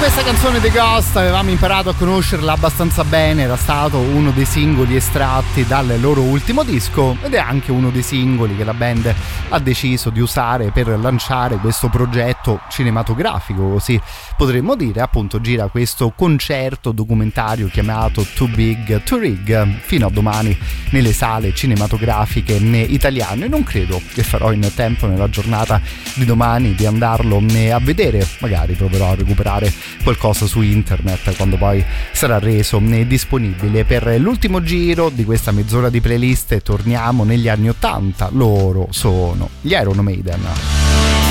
Questa canzone dei Ghost avevamo imparato a conoscerla abbastanza bene, era stato uno dei singoli estratti dal loro ultimo disco ed è anche uno dei singoli che la band ha deciso di usare per lanciare questo progetto cinematografico, così potremmo dire. Appunto gira questo concerto documentario chiamato Too Big to Rig fino a domani nelle sale cinematografiche italiane. Non credo che farò in tempo nella giornata di domani di andarlo a vedere, magari proverò a recuperare qualcosa su internet quando poi sarà reso disponibile. Per l'ultimo giro di questa mezz'ora di playlist torniamo negli anni '80, loro sono gli Iron Maiden.